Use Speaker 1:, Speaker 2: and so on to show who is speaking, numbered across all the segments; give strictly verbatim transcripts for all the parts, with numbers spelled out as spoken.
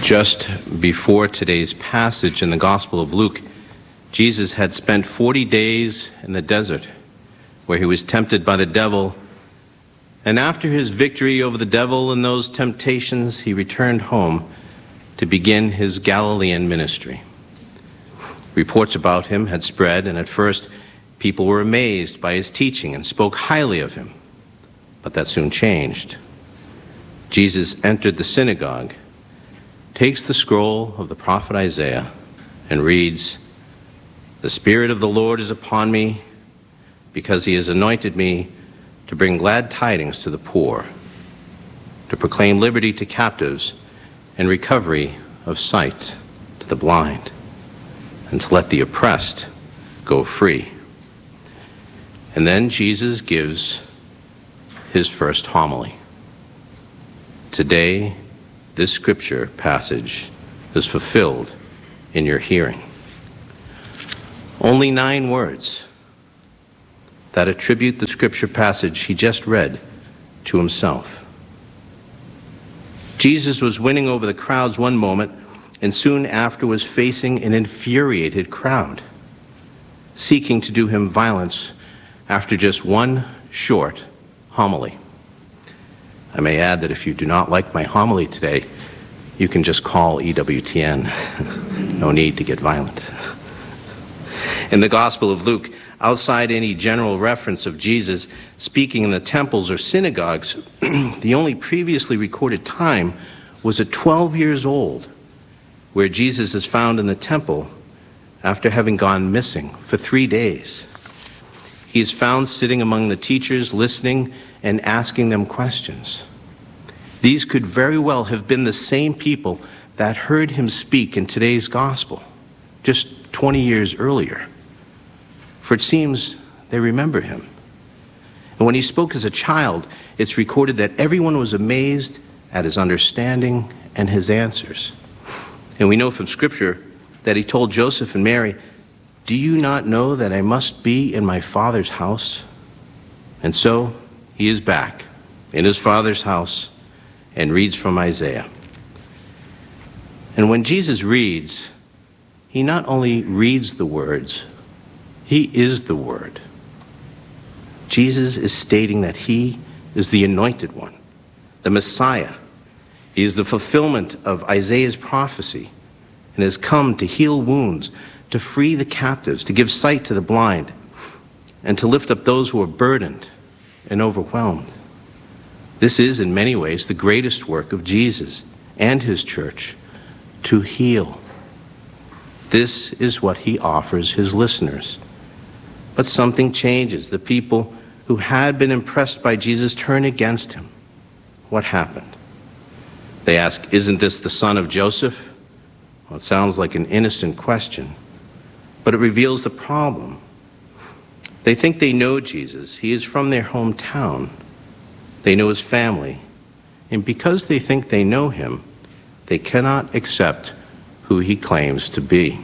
Speaker 1: Just before today's passage in the Gospel of Luke, Jesus had spent forty days in the desert where he was tempted by the devil. And after his victory over the devil and those temptations, he returned home to begin his Galilean ministry. Reports about him had spread, and at first people were amazed by his teaching and spoke highly of him. But that soon changed. Jesus entered the synagogue, takes the scroll of the prophet Isaiah, and reads, "The Spirit of the Lord is upon me, because he has anointed me to bring glad tidings to the poor, to proclaim liberty to captives and recovery of sight to the blind, and to let the oppressed go free." And then Jesus gives his first homily. Today, this scripture passage is fulfilled in your hearing. Only nine words that attribute the scripture passage he just read to himself. Jesus was winning over the crowds one moment, and soon after was facing an infuriated crowd, seeking to do him violence after just one short homily. I may add that if you do not like my homily today, you can just call E W T N. No need to get violent. In the Gospel of Luke, outside any general reference of Jesus speaking in the temples or synagogues, the only previously recorded time was at twelve years old, where Jesus is found in the temple after having gone missing for three days. He is found sitting among the teachers, listening and asking them questions. These could very well have been the same people that heard him speak in today's gospel just twenty years earlier. For it seems they remember him. And when he spoke as a child, it's recorded that everyone was amazed at his understanding and his answers. And we know from Scripture that he told Joseph and Mary, "Do you not know that I must be in my Father's house?" And so he is back in his Father's house and reads from Isaiah. And when Jesus reads, he not only reads the words, he is the Word. Jesus is stating that he is the Anointed One, the Messiah. He is the fulfillment of Isaiah's prophecy and has come to heal wounds, to free the captives, to give sight to the blind, and to lift up those who are burdened and overwhelmed. This is, in many ways, the greatest work of Jesus and his church, to heal. This is what he offers his listeners. But something changes. The people who had been impressed by Jesus turn against him. What happened? They ask, "Isn't this the son of Joseph?" Well, it sounds like an innocent question, but it reveals the problem. They think they know Jesus. He is from their hometown. They know his family. And because they think they know him, they cannot accept who he claims to be.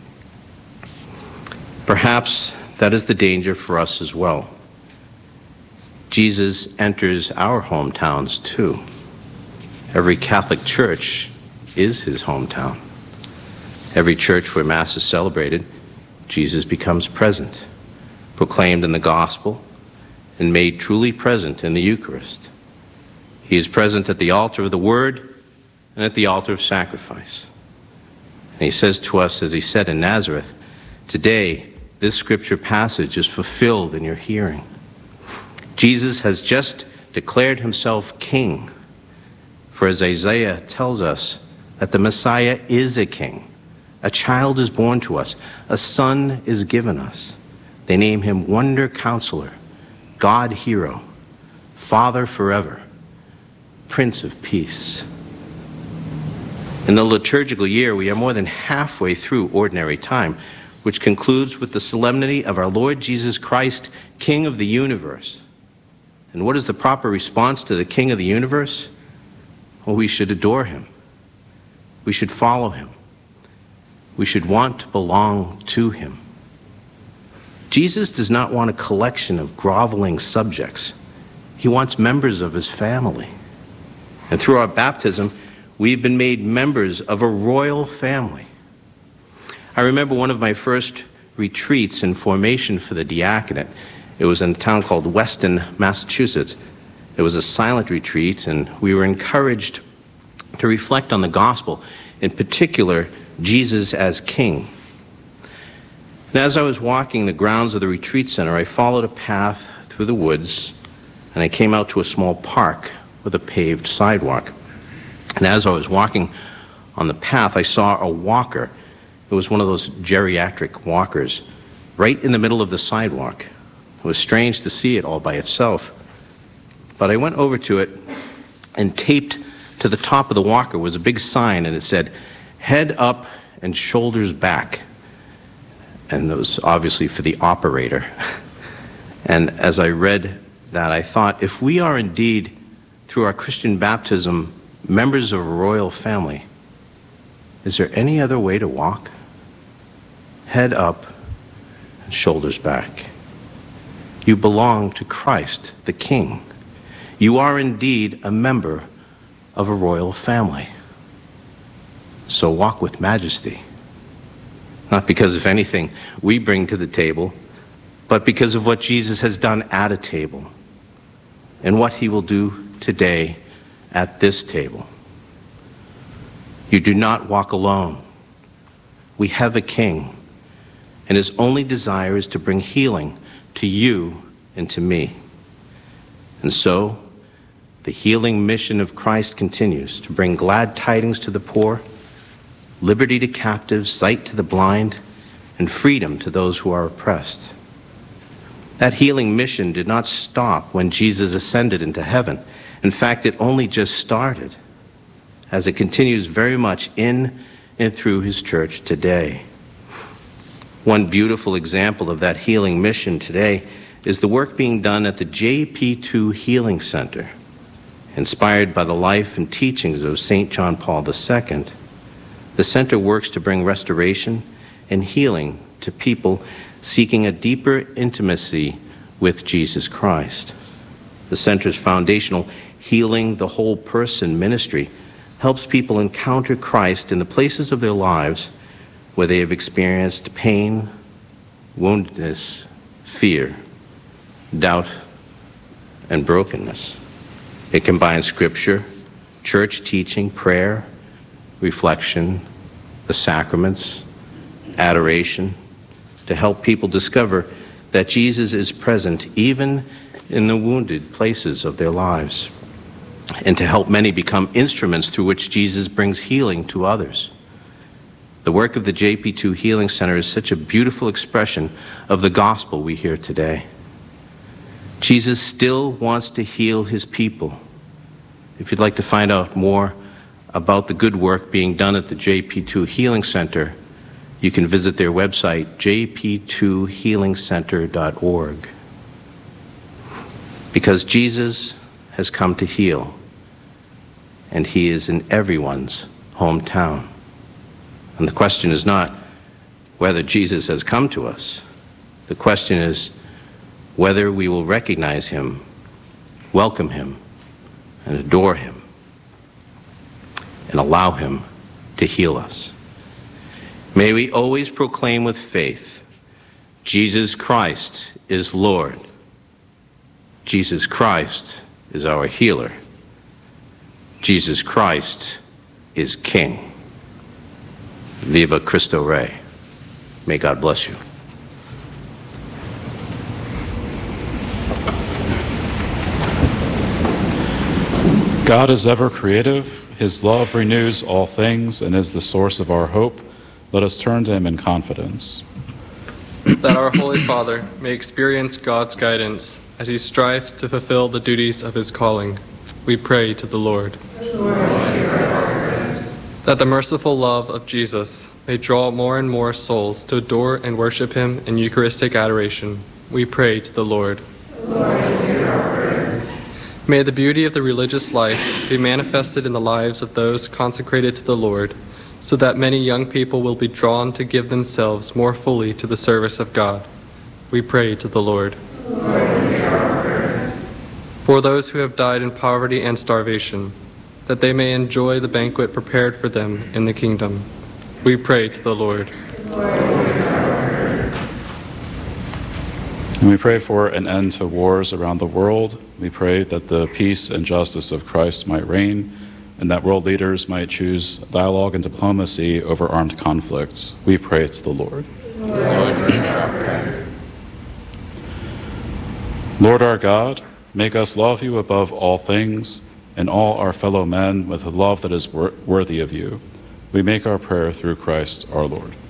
Speaker 1: Perhaps that is the danger for us as well. Jesus enters our hometowns too. Every Catholic church is his hometown. Every church where Mass is celebrated, Jesus becomes present, proclaimed in the gospel, and made truly present in the Eucharist. He is present at the altar of the Word and at the altar of sacrifice. And he says to us, as he said in Nazareth, "Today, this scripture passage is fulfilled in your hearing." Jesus has just declared himself king. For as Isaiah tells us that the Messiah is a king, a child is born to us, a son is given us. They name him Wonder Counselor, God Hero, Father Forever, Prince of Peace. In the liturgical year, we are more than halfway through ordinary time, which concludes with the solemnity of our Lord Jesus Christ, King of the universe. And what is the proper response to the King of the universe? Well, we should adore him. We should follow him. We should want to belong to him. Jesus does not want a collection of groveling subjects. He wants members of his family. And through our baptism, We've been made members of a royal family. I remember one of my first retreats in formation for the diaconate. It was in a town called Weston, Massachusetts. It was a silent retreat, and we were encouraged to reflect on the gospel, in particular, Jesus as King. And as I was walking the grounds of the retreat center, I followed a path through the woods, and I came out to a small park with a paved sidewalk. And as I was walking on the path, I saw a walker. It was one of those geriatric walkers right in the middle of the sidewalk. It was strange to see it all by itself. But I went over to it, and taped to the top of the walker was a big sign, and it said, "Head up and shoulders back." And that was obviously for the operator. And as I read that, I thought, if we are indeed, through our Christian baptism, members of a royal family, is there any other way to walk? Head up and shoulders back. You belong to Christ, the King. You are indeed a member of a royal family. So walk with majesty. Not because of anything we bring to the table, but because of what Jesus has done at a table and what he will do today at this table. You do not walk alone. We have a King, and his only desire is to bring healing to you and to me. And so, the healing mission of Christ continues to bring glad tidings to the poor, liberty to captives, sight to the blind, and freedom to those who are oppressed. That healing mission did not stop when Jesus ascended into heaven. In fact, it only just started, as it continues very much in and through his church today. One beautiful example of that healing mission today is the work being done at the J P two Healing Center. Inspired by the life and teachings of Saint John Paul the Second, the center works to bring restoration and healing to people seeking a deeper intimacy with Jesus Christ. The center's foundational Healing the Whole Person ministry helps people encounter Christ in the places of their lives where they have experienced pain, woundedness, fear, doubt, and brokenness. It combines scripture, church teaching, prayer, reflection, the sacraments, adoration, to help people discover that Jesus is present even in the wounded places of their lives, and to help many become instruments through which Jesus brings healing to others. The work of the J P two Healing Center is such a beautiful expression of the gospel we hear today. Jesus still wants to heal his people. If you'd like to find out more about the good work being done at the J P two Healing Center, you can visit their website, j p two healing center dot org. Because Jesus has come to heal, and he is in everyone's hometown. And the question is not whether Jesus has come to us. The question is whether we will recognize him, welcome him, and adore him, and allow him to heal us. May we always proclaim with faith, Jesus Christ is Lord. Jesus Christ is our healer. Jesus Christ is King. Viva Cristo Rey. May God bless you.
Speaker 2: God is ever creative. His love renews all things and is the source of our hope. Let us turn to him in confidence.
Speaker 3: That our Holy Father may experience God's guidance as he strives to fulfill the duties of his calling, we pray to the Lord.
Speaker 4: Lord,
Speaker 3: that the merciful love of Jesus may draw more and more souls to adore and worship him in Eucharistic adoration, we pray to the Lord.
Speaker 4: Lord, hear our prayers.
Speaker 3: May the beauty of the religious life be manifested in the lives of those consecrated to the Lord, so that many young people will be drawn to give themselves more fully to the service of God. We pray to the Lord.
Speaker 4: Lord, hear our prayers.
Speaker 3: For those who have died in poverty and starvation, that they may enjoy the banquet prepared for them in the kingdom. We pray to the Lord.
Speaker 2: And we pray for an end to wars around the world. We pray that the peace and justice of Christ might reign, and that world leaders might choose dialogue and diplomacy over armed conflicts. We pray to the Lord.
Speaker 4: Lord, hear our prayers.
Speaker 2: Lord our God, make us love you above all things, and all our fellow men with a love that is wor- worthy of you. We make our prayer through Christ our Lord.